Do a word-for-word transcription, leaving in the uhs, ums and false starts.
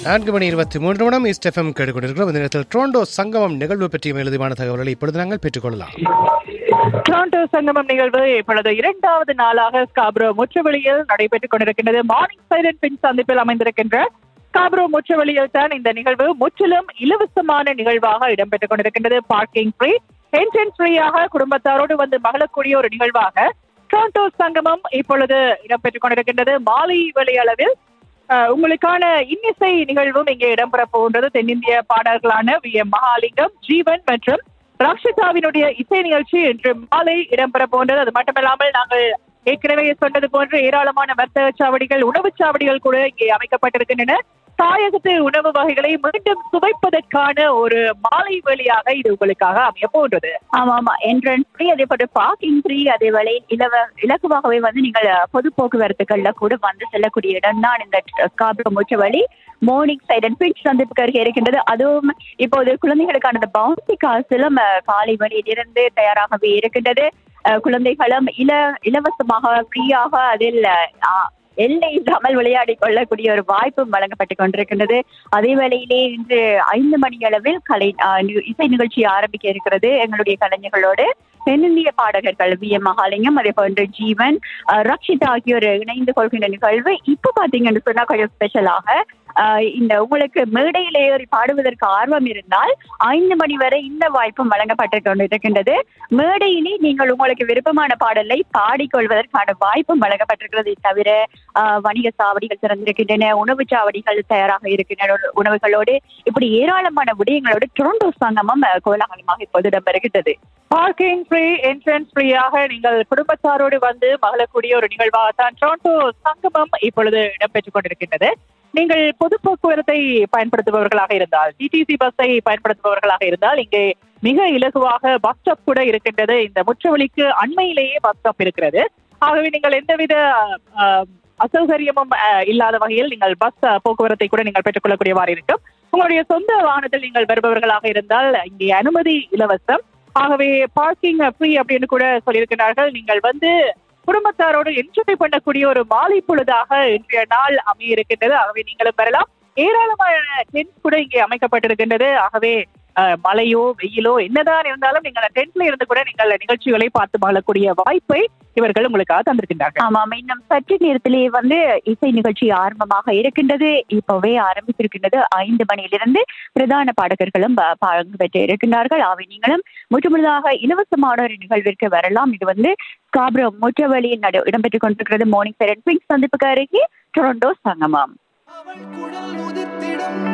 நான்கு மணி இருபத்தி மூன்று நிமிடம் ஈஸ்ட் எஃப்எம் கேட்டுக்கொண்டிருக்கிறோம். இந்த நேரத்தில் டொரண்டோ சங்கமம் நிகழ்வு பற்றிய மேலதிகமான தகவல்களை இப்பொழுது நாங்கள் பெற்றுக்கொள்ளலாம். டொரண்டோ சங்கமம் நிகழ்வு இப்பொழுது இரண்டாவது நாளாக ஸ்காப்ரோ முற்றுவெளியில் நடைபெற்றுக் கொண்டிருக்கின்றது. மார்னிங் சைலண்ட் பின் சந்திப்பில் அமைந்திருக்கின்ற ஸ்காப்ரோ முற்றுவெளியில் தான் இந்த நிகழ்வு முற்றிலும் இலவசமான நிகழ்வாக இடம்பெற்றுக் கொண்டிருக்கின்றது. பார்க்கிங் ஃப்ரீ, என்ட்ரன்ஸ் ஃப்ரீயாக குடும்பத்தாரோடு வந்து மகிழக்கூடிய ஒரு நிகழ்வாக டொரண்டோ சங்கமம் இப்பொழுது இடம்பெற்றுக் கொண்டிருக்கின்றது. மாலை வேளை அளவில் உங்களுக்கான இன்னிசை நிகழ்வும் இங்கே இடம்பெற போகின்றது. தென்னிந்திய பாடல்களான வி எம் மகாலிங்கம், ஜீவன் மற்றும் ரக்ஷிதாவினுடைய இசை நிகழ்ச்சி இன்று மாலை இடம்பெற போகின்றது. அது மட்டுமல்லாமல் நாங்கள் ஏற்கனவே சொன்னது போன்று ஏராளமான வர்த்தக சாவடிகள், உணவுச் சாவடிகள் கூட இங்கே அமைக்கப்பட்டிருக்கின்றன. தாயகத்து உணவு வகைகளை மீண்டும் சுவைப்பதற்கான ஒரு மாலை வேளையாக இது உங்களுக்காக அமைய போன்றது. ஆமா ஆமா என்ட்ரன்ஸ் ஃப்ரீ, அதே போல பார்க்கிங் ஃப்ரீ, அதே வேளை இலவ இலக்குவாகவே வந்து நீங்கள் பொது போக்குவரத்துகள்ல கூட வந்து செல்லக்கூடிய இடம் தான் இந்த ஸ்காப்ரோ முற்றுவெளி. மார்னிங் சைலண்ட் பின் சந்திப்புக்கு அருகே இருக்கின்றது. அதுவும் இப்போது குழந்தைகளுக்கான பவுன்சி காசிலும் காலை வழியிலிருந்து தயாராகவே இருக்கின்றது. குழந்தைகளும் இல இலவசமாக ஃப்ரீயாக அதில் எல்லை இல்லாமல் விளையாடி கொள்ளக்கூடிய ஒரு வாய்ப்பும் வழங்கப்பட்டுக் கொண்டிருக்கின்றது. அதே வேளையிலே இன்று ஐந்து மணி அளவில் கலை இசை நிகழ்ச்சி ஆரம்பிக்க இருக்கிறது. எங்களுடைய கலைஞர்களோடு தென்னிந்திய பாடகர்கள் வி எம் மகாலிங்கம், அதே போன்று ஜீவன், ரக்ஷிதா ஆகியோர் இணைந்து கொள்கின்ற நிகழ்வு. இப்ப பாத்தீங்கன்னு சொன்னா கொஞ்சம் ஸ்பெஷலாக இந்த உங்களுக்கு மேடையில் ஏறி பாடுவதற்கு ஆர்வம் இருந்தால் ஐந்து மணி வரை இந்த வாய்ப்பும் வழங்கப்பட்டு கொண்டிருக்கின்றது. மேடையிலே நீங்கள் உங்களுக்கு விருப்பமான பாடலை பாடிக்கொள்வதற்கான வாய்ப்பும் வழங்கப்பட்டிருக்கிறது. தவிர ஆஹ் வணிக சாவடிகள் திறந்திருக்கின்றன, உணவு சாவடிகள் தயாராக இருக்கின்றன உணவுகளோடு, இப்படி ஏராளமான விடயங்களோடு டொரண்டோ சங்கமம் கோலாகலமாக இப்போது இடம்பெறுகின்றது. பார்க்கிங் ஃப்ரீ, என்ட்ரன்ஸ் ஃப்ரீயாக நீங்கள் குடும்பத்தாரோடு வந்து மகிழக்கூடிய ஒரு நிகழ்வாகத்தான் டொரண்டோ சங்கமம் இப்பொழுது இடம்பெற்றுக் கொண்டிருக்கின்றது. நீங்கள் பொது போக்குவரத்தை பயன்படுத்துபவர்களாக இருந்தால், டிடிசி பஸ்ஸை பயன்படுத்துபவர்களாக இருந்தால் இங்கே மிக இலகுவாக பஸ் ஸ்டாப் கூட இருக்கின்றது. இந்த முற்றுவெளிக்கு அண்மையிலேயே பஸ் ஸ்டாப் இருக்கிறது. ஆகவே நீங்கள் எந்தவித அசௌகரியமும் இல்லாத வகையில் நீங்கள் பஸ் போக்குவரத்தை கூட நீங்கள் பெற்றுக்கொள்ளக்கூடியவாறு இருக்கும். உங்களுடைய சொந்த வாகனத்தில் நீங்கள் வருபவர்களாக இருந்தால் இங்கே அனுமதி இலவசம். ஆகவே பார்க்கிங் ஃப்ரீ அப்படின்னு கூட சொல்லியிருக்கிறார்கள். நீங்கள் வந்து குடும்பத்தாரோடு என்ஜாய் பண்ணக்கூடிய ஒரு மாலை பொழுதாக இன்றைய நாள் அமைய இருக்கின்றது. ஆகவே நீங்களும் வரலாம். ஏராளமான டென்ட் கூட இங்கே அமைக்கப்பட்டிருக்கின்றது. ஆகவே மழையோ வெயிலோ என்னதான் இருந்தாலும் நீங்கள் டென்ட்ல இருந்து கூட நீங்கள் நிகழ்ச்சிகளை பார்த்து மகிழக்கூடிய வாய்ப்பை இவர்கள் உங்களுக்காக தந்திருக்கின்றார்கள். ஆமா, இன்னும் சற்று நேரத்திலேயே வந்து இசை நிகழ்ச்சி ஆரம்பமாக இருக்கின்றது. இப்பவே ஆரம்பித்திருக்கின்றது. ஐந்து மணியிலிருந்து பிரதான பாடகர்களும் பங்கு பெற்று இருக்கின்றார்கள். அவை நீங்களும் முற்றுமுழுதாக இலவசமான ஒரு நிகழ்விற்கு வரலாம். இது வந்து ஸ்காப்ரோ முற்றுவெளியில் இடம்பெற்றுக் கொண்டிருக்கிறது. மார்னிங் சைலண்ட் பின் சந்திப்புக்கு அருகே டொரண்டோ சங்கமம்.